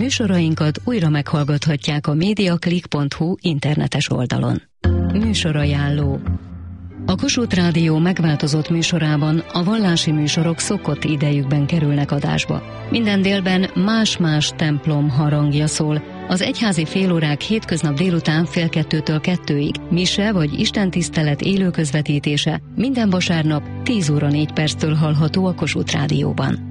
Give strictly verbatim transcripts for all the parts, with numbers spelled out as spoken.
Műsorainkat újra meghallgathatják a mediaclick pont hu internetes oldalon. Műsorajánló. A Kossuth Rádió megváltozott műsorában a vallási műsorok szokott idejükben kerülnek adásba. Minden délben más-más templom harangja szól. Az egyházi félórák hétköznap délután fél kettőtől kettőig, mise vagy istentisztelet élő közvetítése minden vasárnap tíz óra négy perctől hallható a Kossuth Rádióban.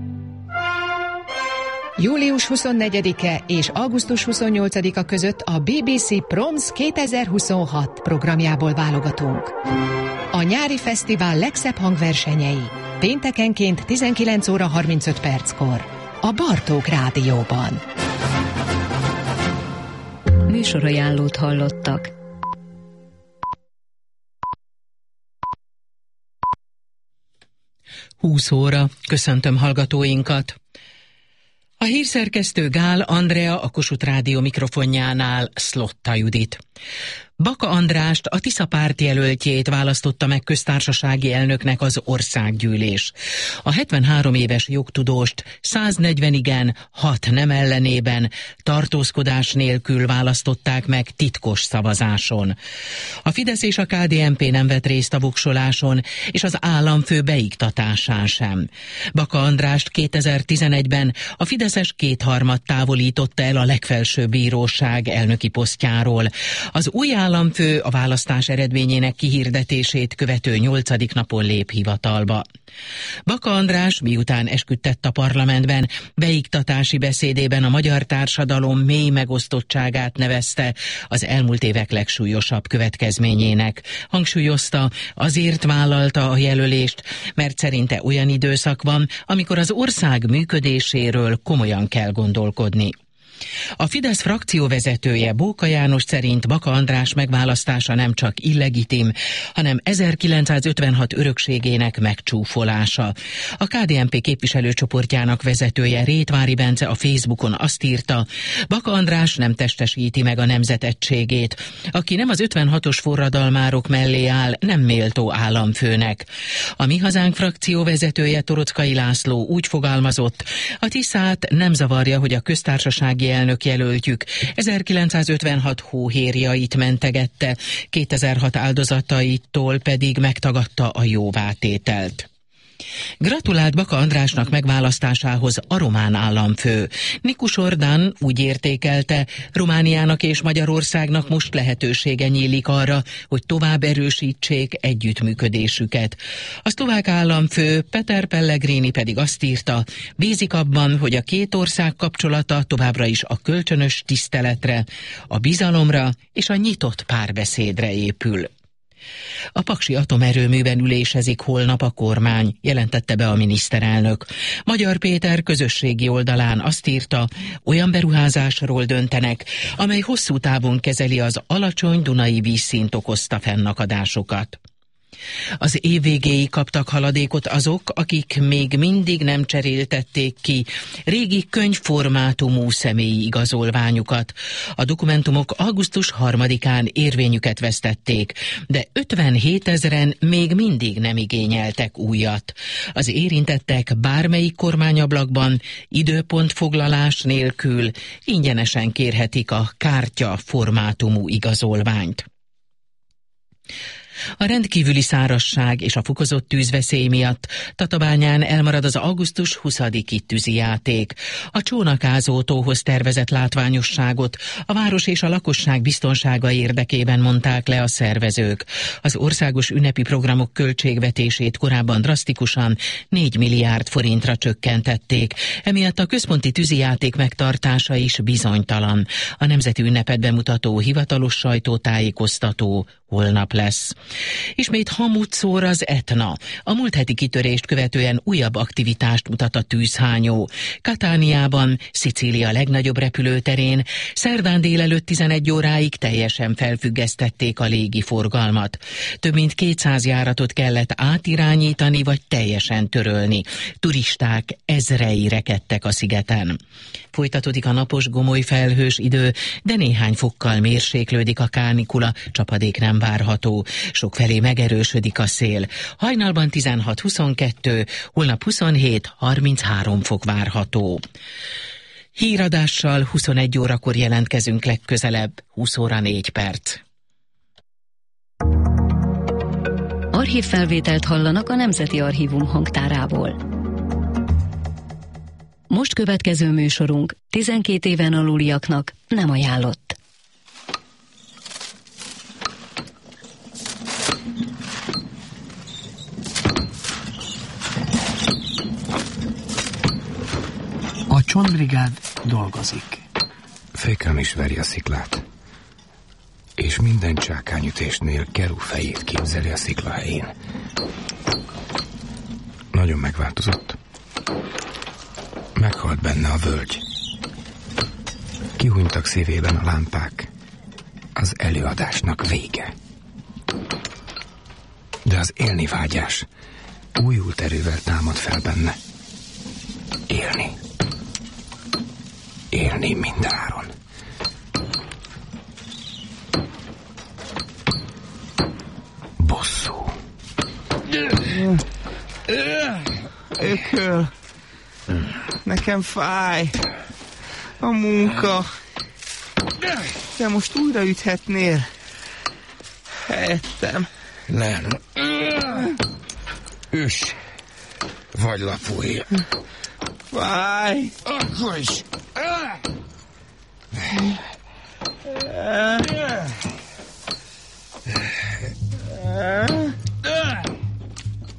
július huszonnegyedike és augusztus huszonnyolcadika között a bé bé cé Proms kétezer-huszonhat programjából válogatunk. A nyári fesztivál legszebb hangversenyei péntekenként tizenkilenc óra harmincöt perckor a Bartók Rádióban. Műsorajánlót hallottak. húsz óra, köszöntöm hallgatóinkat. A hírszerkesztő Gál Andrea, a Kossuth Rádió mikrofonjánál Szlotta Judit. Baka Andrást, a Tisza párt jelöltjét választotta meg köztársasági elnöknek az országgyűlés. A hetvenhárom éves jogtudóst száznegyven igen, hat nem ellenében tartózkodás nélkül választották meg titkos szavazáson. A Fidesz és a ká dé en pé nem vett részt a voksoláson, és az államfő beiktatásán sem. Baka Andrást kétezer-tizenegyben a fideszes kétharmad távolította el a legfelsőbb bíróság elnöki posztjáról. Az új államfő a választás eredményének kihirdetését követő nyolcadik napon lép hivatalba. Baka András, miután esküdtett a parlamentben, beiktatási beszédében a magyar társadalom mély megosztottságát nevezte az elmúlt évek legsúlyosabb következményének. Hangsúlyozta, azért vállalta a jelölést, mert szerinte olyan időszak van, amikor az ország működéséről komolyan kell gondolkodni. A Fidesz frakcióvezetője, Bóka János szerint Baka András megválasztása nem csak illegitim, hanem ezerkilencszázötvenhat örökségének megcsúfolása. A ká dé en pé képviselőcsoportjának vezetője, Rétvári Bence a Facebookon azt írta, Baka András nem testesíti meg a nemzet egységét. Aki nem az ötvenhatos forradalmárok mellé áll, nem méltó államfőnek. A Mi Hazánk frakcióvezetője, Torockai László úgy fogalmazott, a Tiszát nem zavarja, hogy a köztársasági elnök jelöltjük ezerkilencszázötvenhat hóhérjait mentegette, kétezer-hat áldozataitól pedig megtagadta a jóvátételt. Gratulált Baka Andrásnak megválasztásához a román államfő. Nikus Ordan úgy értékelte, Romániának és Magyarországnak most lehetősége nyílik arra, hogy tovább erősítsék együttműködésüket. A szlovák államfő Peter Pellegrini pedig azt írta, bízik abban, hogy a két ország kapcsolata továbbra is a kölcsönös tiszteletre, a bizalomra és a nyitott párbeszédre épül. A paksi atomerőműben ülésezik holnap a kormány, jelentette be a miniszterelnök. Magyar Péter közösségi oldalán azt írta, olyan beruházásról döntenek, amely hosszú távon kezeli az alacsony dunai vízszint okozta fennakadásokat. Az év végéig kaptak haladékot azok, akik még mindig nem cseréltették ki régi könyvformátumú személyi igazolványukat. A dokumentumok augusztus harmadikán érvényüket vesztették, de ötvenhétezren még mindig nem igényeltek újat. Az érintettek bármelyik kormányablakban időpontfoglalás nélkül ingyenesen kérhetik a kártya formátumú igazolványt. A rendkívüli szárazság és a fokozott tűzveszély miatt Tatabányán elmarad az augusztus huszadiki tűzijáték. A Csónakázótóhoz tervezett látványosságot a város és a lakosság biztonsága érdekében mondták le a szervezők. Az országos ünnepi programok költségvetését korábban drasztikusan négy milliárd forintra csökkentették. Emiatt a központi tűzijáték megtartása is bizonytalan. A nemzeti ünnepet bemutató hivatalos sajtótájékoztató holnap lesz. Ismét hamut szór az Etna. A múlt heti kitörést követően újabb aktivitást mutat a tűzhányó. Katániában, Szicília legnagyobb repülőterén szerdán délelőtt tizenegy óráig teljesen felfüggesztették a légiforgalmat. Több mint kétszáz járatot kellett átirányítani vagy teljesen törölni. Turisták ezrei rekedtek a szigeten. Folytatódik a napos, gomoly felhős idő, de néhány fokkal mérséklődik a kánikula, csapadék nem várható. Sokfelé megerősödik a szél. Hajnalban tizenhat huszonkettő, holnap huszonhét harminchárom fok várható. Híradással huszonegy órakor jelentkezünk legközelebb, húsz óra négy perc. Archívfelvételt hallanak a Nemzeti Archívum hangtárából. Most következő műsorunk tizenkét éven aluliaknak nem ajánlott. A csontbrigád dolgozik. Fékelm is veri a sziklát. És minden csákányütésnél Keru fejét képzeli a szikla helyén. Nagyon megváltozott. Meghalt benne a völgy. Kihúnytak szívében a lámpák. Az előadásnak vége. De az élni vágyás újult erővel támad fel benne. Élni. Élni mindenáron. Bosszú. Ököl. Nekem fáj. A munka. Te most újra üthetnél. Helyettem. Nem. Üss. Vagy lapulj. Fáj. Akkor is.